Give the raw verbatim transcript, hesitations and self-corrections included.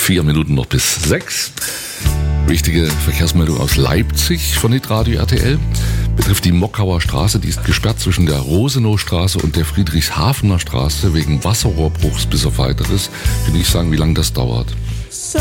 Vier Minuten noch bis sechs. Wichtige Verkehrsmeldung aus Leipzig von Hitradio R T L. Betrifft die Mockauer Straße, die ist gesperrt zwischen der Rosenowstraße und der Friedrichshafener Straße wegen Wasserrohrbruchs bis auf Weiteres. Ich will nicht sagen, wie lange das dauert.